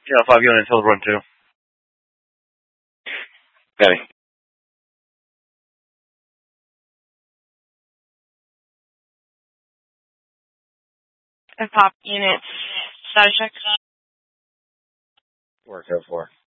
Channel 5 units, Hill Run 2. Benny. And pop units, status check. Work out for.